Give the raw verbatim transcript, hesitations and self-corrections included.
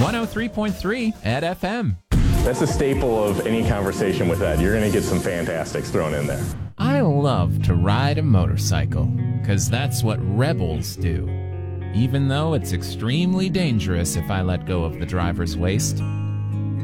one oh three point three at F M. That's a staple of any conversation with Ed. You're going to get some fantastics thrown in there. I love to ride a motorcycle, because that's what rebels do. Even though it's extremely dangerous if I let go of the driver's waist.